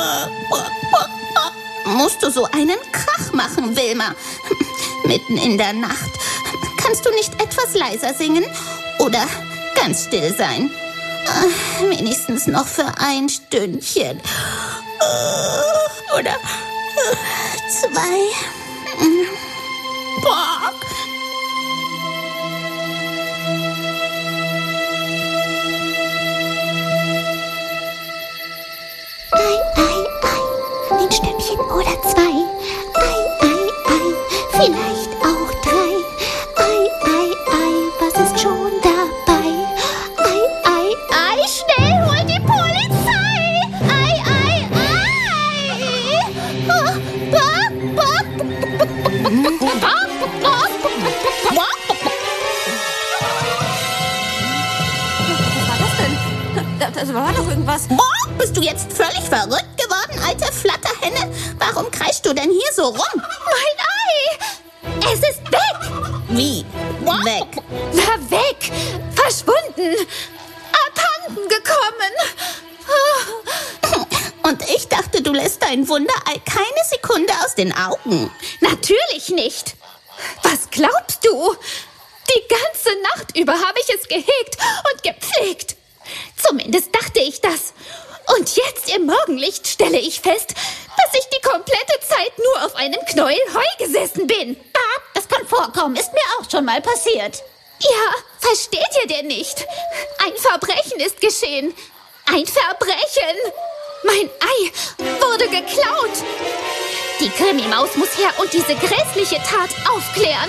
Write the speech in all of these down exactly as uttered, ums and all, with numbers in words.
Musst du so einen Krach machen, Wilma? Mitten in der Nacht. Kannst du nicht etwas leiser singen? Oder ganz still sein? Äh, wenigstens noch für ein Stündchen. Äh, oder äh, zwei. Boah. Ei, ei, ei, ein Stündchen oder zwei. Ei, ei, ei, vielleicht auch drei. Ei, ei, ei, was ist schon dabei? Ei, ei, ei, schnell hol die Polizei! Ei, ei, ei! Oh, bock, bock, bock, bock, bock. Was war das denn? Da, da war doch irgendwas. Boah, bist du jetzt völlig verrückt geworden, alte Flatterhenne? Warum kreischst du denn hier so rum? Mein Ei! Es ist weg! Wie? Weg? Na, weg! Verschwunden! Abhanden gekommen! Und ich dachte, du lässt dein Wunderei keine Sekunde aus den Augen. Natürlich nicht! Was glaubst du? Die ganze Nacht über habe ich es gehegt und gepflegt. Zumindest dachte ich das. Und jetzt im Morgenlicht stelle ich fest, dass ich die komplette Zeit nur auf einem Knäuel Heu gesessen bin. Ah, das kann vorkommen, ist mir auch schon mal passiert. Ja, versteht ihr denn nicht? Ein Verbrechen ist geschehen. Ein Verbrechen. Mein Ei wurde geklaut. Die Krimi-Maus muss her und diese grässliche Tat aufklären.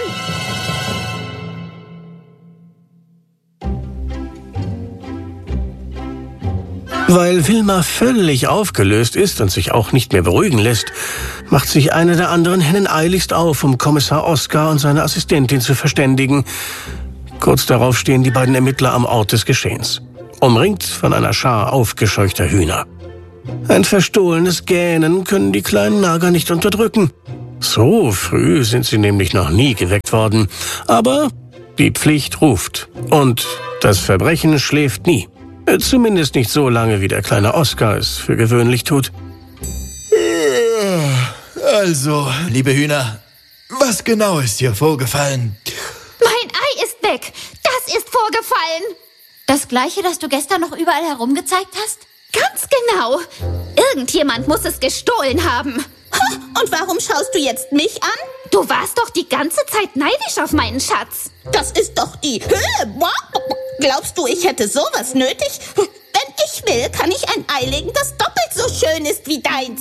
Weil Wilma völlig aufgelöst ist und sich auch nicht mehr beruhigen lässt, macht sich eine der anderen Hennen eiligst auf, um Kommissar Oskar und seine Assistentin zu verständigen. Kurz darauf stehen die beiden Ermittler am Ort des Geschehens, umringt von einer Schar aufgescheuchter Hühner. Ein verstohlenes Gähnen können die kleinen Nager nicht unterdrücken. So früh sind sie nämlich noch nie geweckt worden. Aber die Pflicht ruft und das Verbrechen schläft nie. Zumindest nicht so lange, wie der kleine Oskar es für gewöhnlich tut. Also, liebe Hühner, was genau ist hier vorgefallen? Mein Ei ist weg. Das ist vorgefallen. Das gleiche, das du gestern noch überall herumgezeigt hast? Ganz genau. Irgendjemand muss es gestohlen haben. Und warum schaust du jetzt mich an? Du warst doch die ganze Zeit neidisch auf meinen Schatz. Das ist doch die Höhe. Glaubst du, ich hätte sowas nötig? Wenn ich will, kann ich ein Ei legen, das doppelt so schön ist wie deins.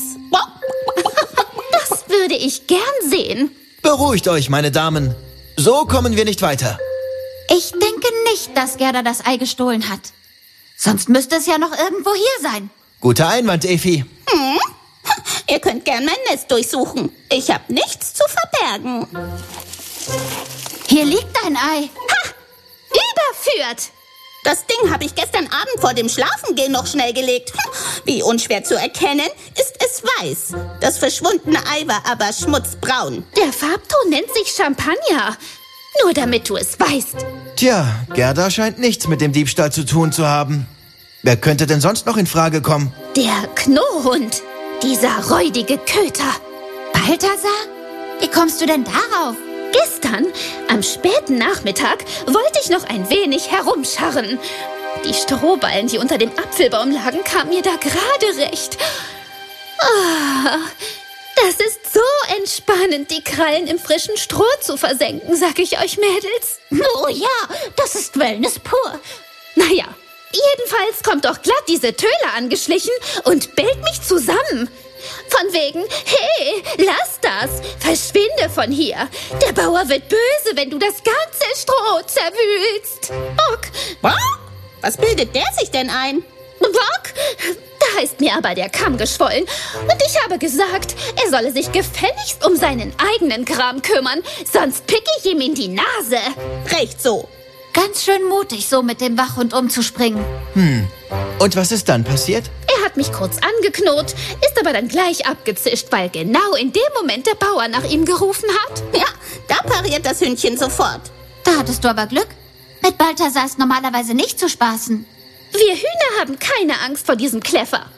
Das würde ich gern sehen. Beruhigt euch, meine Damen. So kommen wir nicht weiter. Ich denke nicht, dass Gerda das Ei gestohlen hat. Sonst müsste es ja noch irgendwo hier sein. Guter Einwand, Effi. Hm? Ihr könnt gern mein Nest durchsuchen. Ich habe nichts zu verbergen. Hier liegt ein Ei. Ha! Überführt! Das Ding habe ich gestern Abend vor dem Schlafengehen noch schnell gelegt. Wie unschwer zu erkennen, ist es weiß. Das verschwundene Ei war aber schmutzbraun. Der Farbton nennt sich Champagner. Nur damit du es weißt. Tja, Gerda scheint nichts mit dem Diebstahl zu tun zu haben. Wer könnte denn sonst noch in Frage kommen? Der Knurrhund. Dieser räudige Köter. Balthasar? Wie kommst du denn darauf? Gestern, am späten Nachmittag, wollte ich noch ein wenig herumscharren. Die Strohballen, die unter dem Apfelbaum lagen, kamen mir da gerade recht. Ah, das ist so entspannend, die Krallen im frischen Stroh zu versenken, sag ich euch, Mädels. Oh ja, das ist Wellness pur. Naja, jedenfalls kommt doch glatt diese Töle angeschlichen und bellt mich zusammen. Von wegen, hey, lass das, verschwinde von hier. Der Bauer wird böse, wenn du das ganze Stroh zerwühlst. Bock. Bock? Was bildet der sich denn ein? Bock? Da ist mir aber der Kamm geschwollen. Und ich habe gesagt, er solle sich gefälligst um seinen eigenen Kram kümmern, sonst pick ich ihm in die Nase. Recht so. Ganz schön mutig, so mit dem Wachhund umzuspringen. Hm, und was ist dann passiert? Er hat mich kurz angeknurrt, ist aber dann gleich abgezischt, weil genau in dem Moment der Bauer nach ihm gerufen hat. Ja, da pariert das Hündchen sofort. Da hattest du aber Glück. Mit Balthasar ist normalerweise nicht zu spaßen. Wir Hühner haben keine Angst vor diesem Kläffer. Da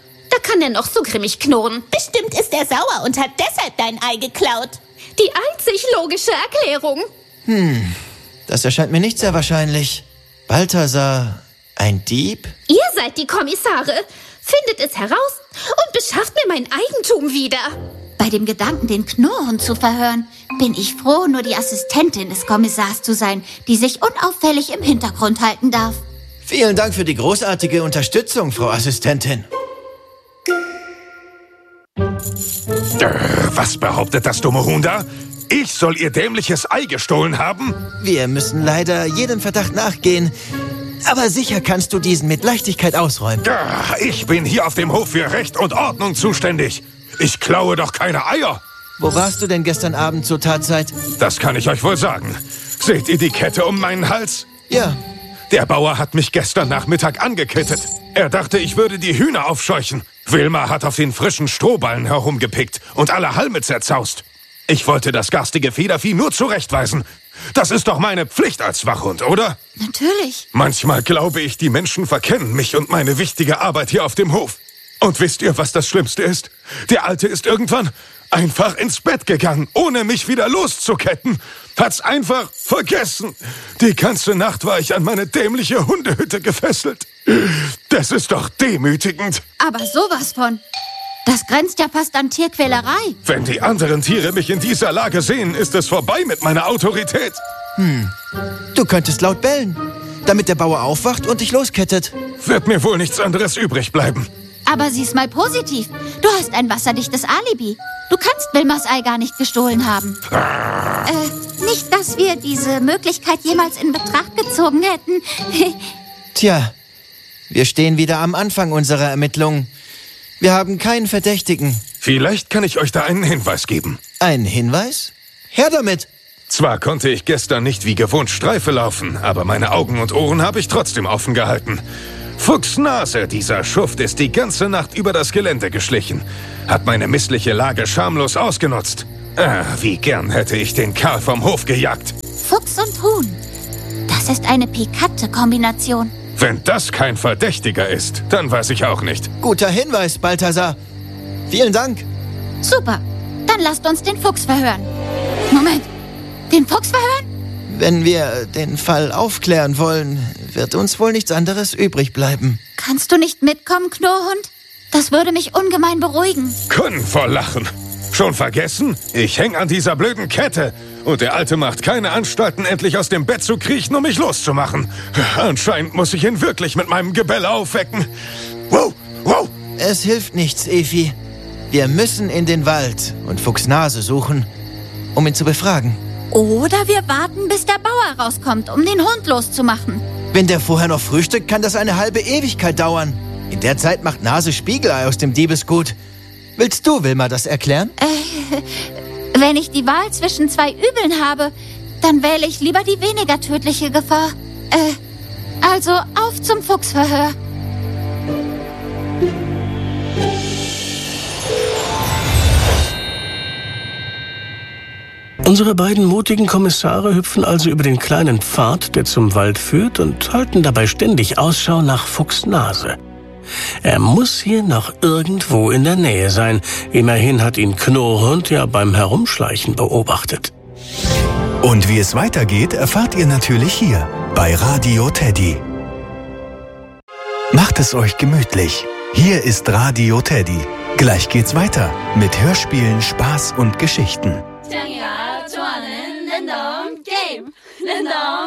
kann er noch so grimmig knurren? Bestimmt ist er sauer und hat deshalb dein Ei geklaut. Die einzig logische Erklärung. Hm, das erscheint mir nicht sehr wahrscheinlich. Balthasar, ein Dieb? Ihr seid die Kommissare. Findet es heraus und beschafft mir mein Eigentum wieder. Bei dem Gedanken, den Knurrhund zu verhören, bin ich froh, nur die Assistentin des Kommissars zu sein, die sich unauffällig im Hintergrund halten darf. Vielen Dank für die großartige Unterstützung, Frau Assistentin. Äh, was behauptet das dumme Huhn da? Ich soll ihr dämliches Ei gestohlen haben? Wir müssen leider jedem Verdacht nachgehen. Aber sicher kannst du diesen mit Leichtigkeit ausräumen. Ja, ich bin hier auf dem Hof für Recht und Ordnung zuständig. Ich klaue doch keine Eier. Wo warst du denn gestern Abend zur Tatzeit? Das kann ich euch wohl sagen. Seht ihr die Kette um meinen Hals? Ja. Der Bauer hat mich gestern Nachmittag angekettet. Er dachte, ich würde die Hühner aufscheuchen. Wilma hat auf den frischen Strohballen herumgepickt und alle Halme zerzaust. Ich wollte das garstige Federvieh nur zurechtweisen. Das ist doch meine Pflicht als Wachhund, oder? Natürlich. Manchmal glaube ich, die Menschen verkennen mich und meine wichtige Arbeit hier auf dem Hof. Und wisst ihr, was das Schlimmste ist? Der Alte ist irgendwann einfach ins Bett gegangen, ohne mich wieder loszuketten. Hat's einfach vergessen. Die ganze Nacht war ich an meine dämliche Hundehütte gefesselt. Das ist doch demütigend. Aber sowas von. Das grenzt ja fast an Tierquälerei. Wenn die anderen Tiere mich in dieser Lage sehen, ist es vorbei mit meiner Autorität. Hm, du könntest laut bellen, damit der Bauer aufwacht und dich loskettet. Wird mir wohl nichts anderes übrig bleiben. Aber sieh's mal positiv. Du hast ein wasserdichtes Alibi. Du kannst Wilmas Ei gar nicht gestohlen haben. Ah. Äh, nicht, dass wir diese Möglichkeit jemals in Betracht gezogen hätten. Tja, wir stehen wieder am Anfang unserer Ermittlungen. Wir haben keinen Verdächtigen. Vielleicht kann ich euch da einen Hinweis geben. Einen Hinweis? Her damit! Zwar konnte ich gestern nicht wie gewohnt Streife laufen, aber meine Augen und Ohren habe ich trotzdem offen gehalten. Fuchsnase, dieser Schuft, ist die ganze Nacht über das Gelände geschlichen. Hat meine missliche Lage schamlos ausgenutzt. Ah, wie gern hätte ich den Kerl vom Hof gejagt. Fuchs und Huhn. Das ist eine pikante Kombination. Wenn das kein Verdächtiger ist, dann weiß ich auch nicht. Guter Hinweis, Balthasar. Vielen Dank. Super. Dann lasst uns den Fuchs verhören. Moment. Den Fuchs verhören? Wenn wir den Fall aufklären wollen, wird uns wohl nichts anderes übrig bleiben. Kannst du nicht mitkommen, Knurrhund? Das würde mich ungemein beruhigen. Können vor Lachen. Schon vergessen? Ich häng an dieser blöden Kette. Und der Alte macht keine Anstalten, endlich aus dem Bett zu kriechen, um mich loszumachen. Anscheinend muss ich ihn wirklich mit meinem Gebelle aufwecken. Wow, wow. Es hilft nichts, Efi. Wir müssen in den Wald und Fuchsnase suchen, um ihn zu befragen. Oder wir warten, bis der Bauer rauskommt, um den Hund loszumachen. Wenn der vorher noch frühstückt, kann das eine halbe Ewigkeit dauern. In der Zeit macht Nase Spiegelei aus dem Diebesgut. Willst du Wilma das erklären? Äh, wenn ich die Wahl zwischen zwei Übeln habe, dann wähle ich lieber die weniger tödliche Gefahr. Äh, also auf zum Fuchsverhör. Unsere beiden mutigen Kommissare hüpfen also über den kleinen Pfad, der zum Wald führt, und halten dabei ständig Ausschau nach Fuchsnase. Er muss hier noch irgendwo in der Nähe sein. Immerhin hat ihn Knurrhund ja beim Herumschleichen beobachtet. Und wie es weitergeht, erfahrt ihr natürlich hier bei Radio Teddy. Macht es euch gemütlich. Hier ist Radio Teddy. Gleich geht's weiter mit Hörspielen, Spaß und Geschichten.